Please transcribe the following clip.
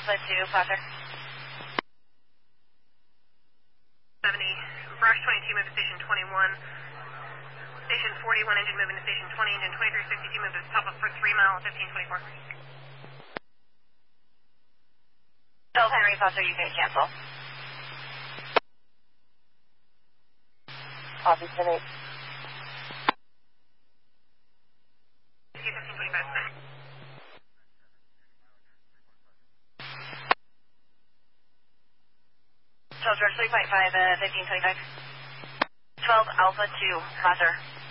Alpha 2, Foster. 70, Brush 22, move to station 21. Station 41, engine moving to station 20, engine 2362, move to top up for 3 mile, 1524. Delta Henry, Foster, you can cancel. Copy, 7-8. 1525. George 3.5, 1525. 12 Alpha 2, Foster.